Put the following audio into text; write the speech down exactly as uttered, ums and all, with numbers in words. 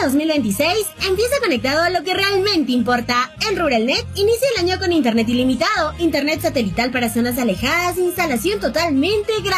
dos mil veintiséis empieza conectado a lo que realmente importa. En Ruralnet inicia el año con internet ilimitado, internet satelital para zonas alejadas, instalación totalmente gratis.